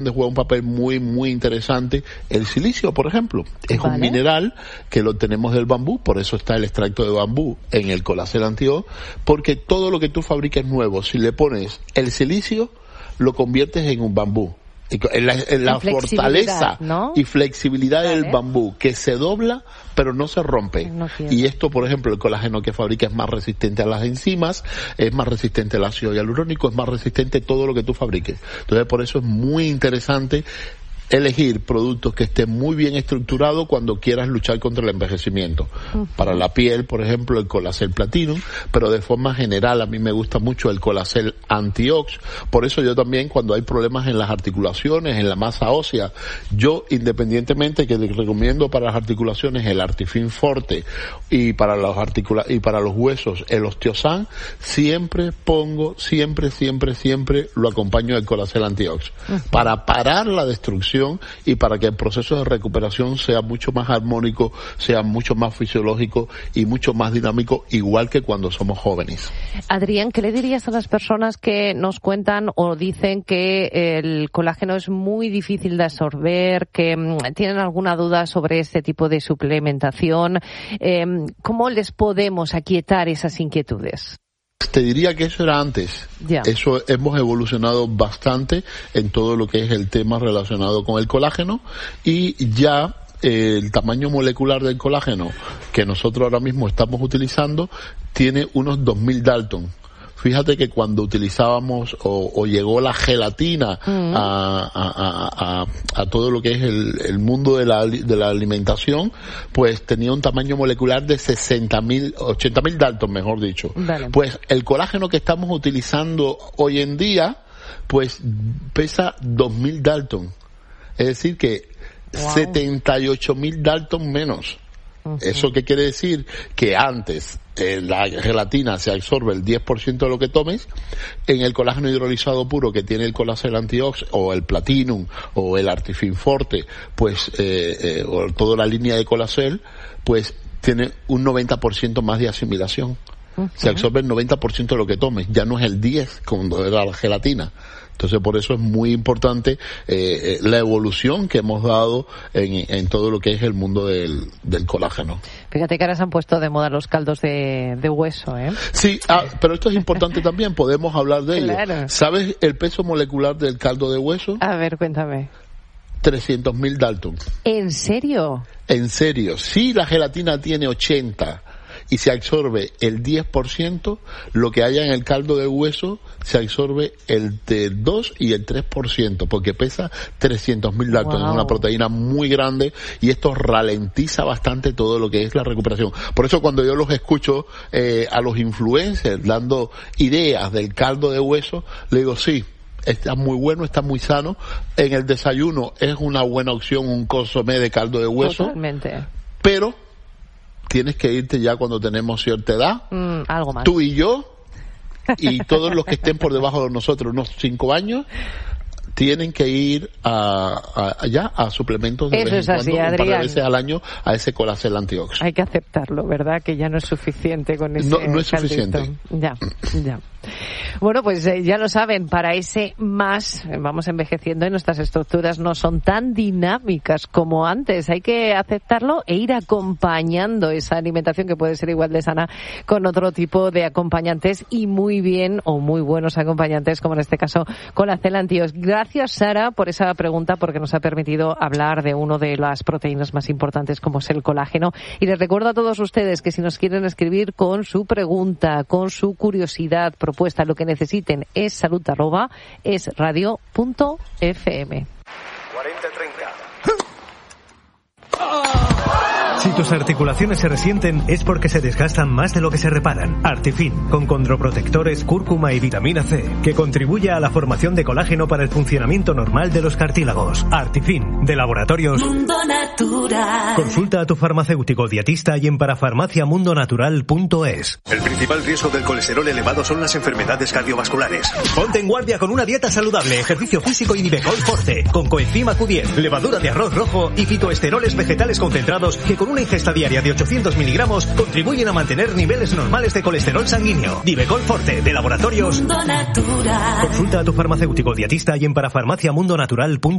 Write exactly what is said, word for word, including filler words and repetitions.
juega un papel muy muy interesante. El silicio, por ejemplo, es vale. un mineral que lo tenemos del bambú, por eso está el extracto de bambú en el Colacel Antiox, porque todo lo que tú fabriques nuevo, si le pones el silicio, lo conviertes en un bambú. En la, en la fortaleza, ¿no? Y flexibilidad vale. del bambú, que se dobla pero no se rompe. No y esto, por ejemplo, el colágeno que fabrica es más resistente a las enzimas, es más resistente al ácido hialurónico, es más resistente a todo lo que tú fabriques. Entonces, por eso es muy interesante elegir productos que estén muy bien estructurados cuando quieras luchar contra el envejecimiento. Uh-huh. Para la piel, por ejemplo, el Colacel Platinum, pero de forma general a mí me gusta mucho el Colacel Antiox. Por eso yo también, cuando hay problemas en las articulaciones, en la masa ósea, yo independientemente que les recomiendo para las articulaciones el Artifin Forte y para los articula- y para los huesos el Osteosan, siempre pongo, siempre, siempre, siempre lo acompaño del Colacel Antiox. Uh-huh. Para parar la destrucción y para que el proceso de recuperación sea mucho más armónico, sea mucho más fisiológico y mucho más dinámico, igual que cuando somos jóvenes. Adrián, ¿qué le dirías a las personas que nos cuentan o dicen que el colágeno es muy difícil de absorber, que mmm, tienen alguna duda sobre este tipo de suplementación? Eh, ¿Cómo les podemos aquietar esas inquietudes? Te diría que eso era antes. Yeah. Eso hemos evolucionado bastante en todo lo que es el tema relacionado con el colágeno y ya eh, el tamaño molecular del colágeno que nosotros ahora mismo estamos utilizando tiene unos dos mil Dalton. Fíjate que cuando utilizábamos o, o llegó la gelatina mm. a, a, a, a, a todo lo que es el, el mundo de la, de la alimentación, pues tenía un tamaño molecular de sesenta mil, ochenta mil Dalton, mejor dicho. Vale. Pues el colágeno que estamos utilizando hoy en día, pues pesa dos mil Dalton. Es decir que wow. setenta y ocho mil Dalton menos. Uh-huh. ¿Eso qué quiere decir? Que antes eh, la gelatina se absorbe el diez por ciento de lo que tomes, en el colágeno hidrolizado puro que tiene el Colacel Antiox o el Platinum o el Artifin Forte, pues eh, eh, o toda la línea de Colacel, pues tiene un noventa por ciento más de asimilación. Uh-huh. Se absorbe el noventa por ciento de lo que tomes, ya no es el diez como era la gelatina. Entonces, por eso es muy importante eh, la evolución que hemos dado en, en todo lo que es el mundo del, del colágeno. Fíjate que ahora se han puesto de moda los caldos de, de hueso, ¿eh? Sí, ah, pero esto es importante también, podemos hablar de ello. Claro. ¿Sabes el peso molecular del caldo de hueso? A ver, cuéntame. trescientos mil Dalton. ¿En serio? En serio. Si la gelatina tiene ochenta y se absorbe el diez por ciento, lo que haya en el caldo de hueso se absorbe el de dos y el tres por ciento, porque pesa trescientos mil Dalton. Wow. Es una proteína muy grande y esto ralentiza bastante todo lo que es la recuperación. Por eso cuando yo los escucho eh, a los influencers dando ideas del caldo de hueso, le digo sí, está muy bueno, está muy sano. En el desayuno es una buena opción un consomé de caldo de hueso. Totalmente. Pero tienes que irte ya cuando tenemos cierta edad. Mm, algo más. Tú y yo, y todos los que estén por debajo de nosotros, unos cinco años, tienen que ir a, a, ya a suplementos de Eso vez en es así, cuando, un par de Adrián. veces al año a ese Colacel Antiox. Hay que aceptarlo, ¿verdad? Que ya no es suficiente con ese No, no es caldito. suficiente. Ya, ya. Bueno, pues eh, ya lo saben, para ese más, eh, vamos envejeciendo y nuestras estructuras no son tan dinámicas como antes. Hay que aceptarlo e ir acompañando esa alimentación que puede ser igual de sana con otro tipo de acompañantes y muy bien o muy buenos acompañantes, como en este caso Colacel Antiox. Gracias, Sara, por esa pregunta, porque nos ha permitido hablar de uno de las proteínas más importantes como es el colágeno. Y les recuerdo a todos ustedes que si nos quieren escribir con su pregunta, con su curiosidad, propuesta, lo que necesiten, es salud arroba es radio punto f m. cuarenta treinta. Si tus articulaciones se resienten es porque se desgastan más de lo que se reparan. Artifin, con condroprotectores, cúrcuma y vitamina C, que contribuye a la formación de colágeno para el funcionamiento normal de los cartílagos. Artifin, de Laboratorios Mundo Natural. Consulta a tu farmacéutico dietista y en parafarmacia mundo natural punto es. El principal riesgo del colesterol elevado son las enfermedades cardiovasculares. Ponte en guardia con una dieta saludable, ejercicio físico y Nivecol Forte, con coenzima Q diez, levadura de arroz rojo y fitoesteroles vegetales concentrados que con una ingesta diaria de ochocientos miligramos contribuyen a mantener niveles normales de colesterol sanguíneo. Divecol Forte, de Laboratorios Mundo Natural. Consulta a tu farmacéutico dietista y en parafarmaciamundonatural punto com.